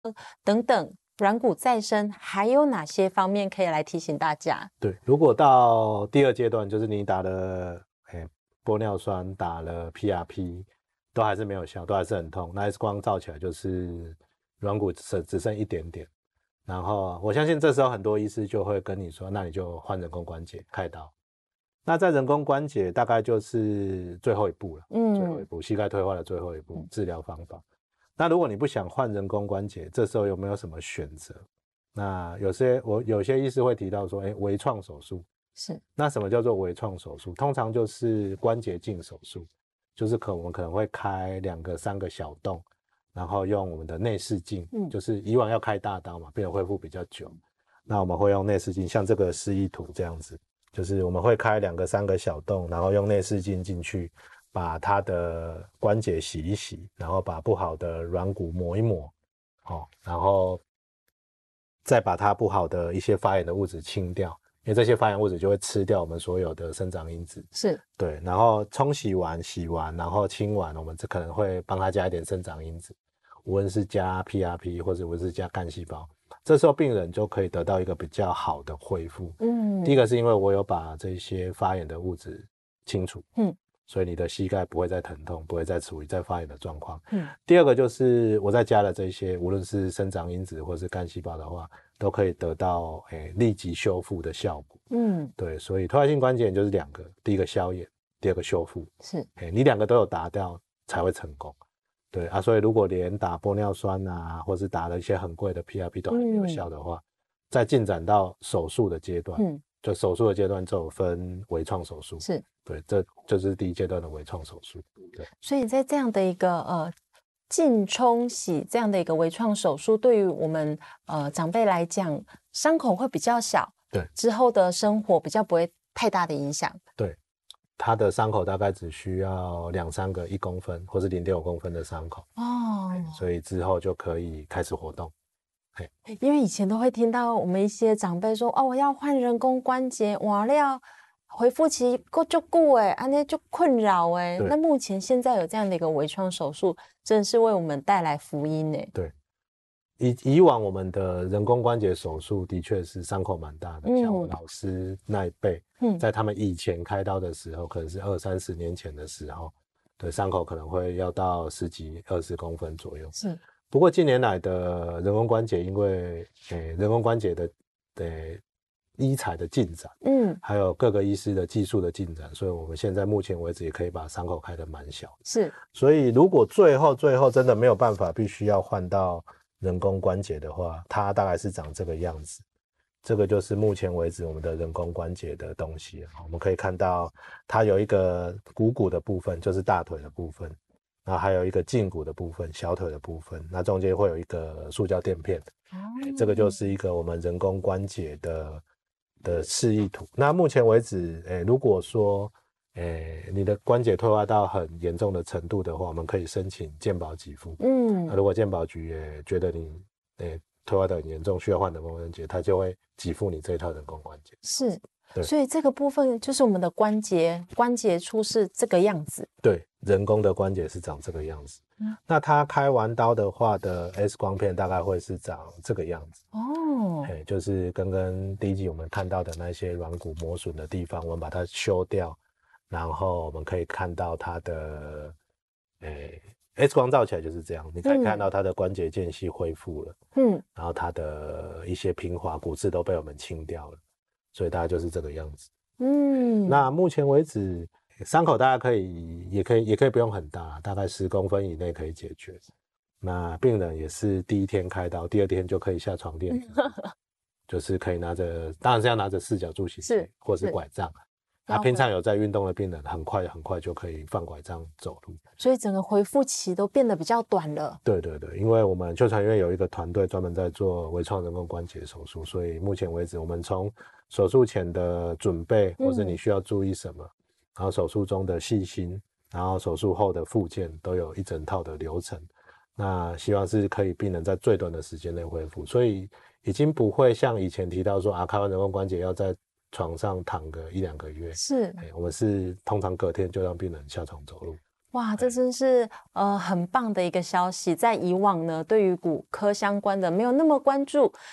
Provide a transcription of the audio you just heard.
等等，软骨再生还有哪些方面可以来提醒大家？ 对，如果到第二阶段，就是你打了玻尿酸，打了 PRP， 都还是没有效，都还是很痛，那 X 光照起来就是软骨只剩一点点。然后我相信这时候很多医师就会跟你说，那你就换人工关节开刀。那在人工关节大概就是最后一步了，最后一步，膝盖退化的最后一步，治疗方法。那如果你不想换人工关节，这时候有没有什么选择？那有些医师会提到说，微创手术是。 那什么叫做微创手术？通常就是关节镜手术，就是我们可能会开2个3个小洞，然后用我们的内视镜，就是以往要开大刀嘛，病人恢复比较久，那我们会用内视镜，像这个示意图这样子，就是我们会开2个3个小洞，然后用内视镜进去，把它的关节洗一洗，然后把不好的软骨抹一抹，然后再把它不好的一些发炎的物质清掉，因为这些发炎物质就会吃掉我们所有的生长因子。 是。 对，然后洗完，然后清完，我们可能会帮它加一点生长因子，无论是加 PRP 或者无论是加干细胞，这时候病人就可以得到一个比较好的恢复。第一个是因为我有把这些发炎的物质清除，所以你的膝盖不会再疼痛，不会再处于在发炎的状况。第二个就是我再加了这些，无论是生长因子或是干细胞的话，都可以得到立即修复的效果。对，所以退化性关节炎就是2个，第一个消炎，第二个修复。 是， 你2个都有达掉才会成功。对啊，所以如果连打玻尿酸啊，或是打了一些很贵的 PRP 都还没有效的话，再进展到手术的阶段，就手术的阶段就有分微创手术。 是， 对，这就是第一阶段的微创手术。对， 所以在这样的一个净冲洗这样的一个微创手术，对于我们长辈来讲，伤口会比较小， 对， 之后的生活比较不会太大的影响。 对，他的伤口大概只需要2、3个1公分或是0.5公分的伤口所以之后就可以开始活动。 因为以前都会听到我们一些长辈说，我要换人工关节，哇，要恢复期够就久哎，安内就困扰哎。那目前现在有这样的一个微创手术，真的是为我们带来福音哎。 对，以往我们的人工关节手术的确是伤口蛮大的，像我老师那一辈，在他们以前开刀的时候，可能是20、30年前的时候，对，伤口可能会要到10几、20公分左右。 是。 不过近年来的人工关节，因为人工关节的医材的进展，还有各个医师的技术的进展，所以我们现在目前为止也可以把伤口开得蛮小的。 是。 所以如果最后真的没有办法，必须要换到人工关节的话，它大概是长这个样子。这个就是目前为止我们的人工关节的东西。我们可以看到它有一个股的部分，就是大腿的部分，然后还有一个胫骨的部分，小腿的部分，那中间会有一个塑胶垫片。这个就是一个我们人工关节的示意图。那目前为止，如果说你的关节退化到很严重的程度的话，我们可以申请健保给付。那如果健保局也觉得你退化得很严重，需要换人工关节，他就会给付你这一套人工关节。 是。所以这个部分就是我们的关节处是这个样子。 对，人工的关节是长这个样子。那他开完刀的话的 X 光片大概会是长这个样子。就是跟第一集我们看到的那些软骨磨损的地方，我们把它修掉，然后我们可以看到它的X 光照起来就是这样，你可以看到它的关节间隙恢复了，然后它的一些平滑骨质都被我们清掉了，所以大概就是这个样子。那目前为止伤口大家也可以不用很大，大概10公分以内可以解决。那病人也是第一天开刀，第2天就可以下床练就是可以当然是要拿着4脚助行器或是拐杖。平常有在运动的病人很快就可以放拐杖走路， 所以整个恢复期都变得比较短了。 对，因为我们秋传院有一个团队专门在做微创人工关节手术，所以目前为止我们从手术前的准备，或是你需要注意什么，然后手术中的细心，然后手术后的复健，都有一整套的流程。那希望是可以病人在最短的时间内恢复，所以已经不会像以前提到说开完人工关节要在床上躺个1、2个月。 是。 我们是通常隔天就让病人下床走路。 哇，这真是很棒的一个消息。在以往呢，对于骨科相关的没有那么关注，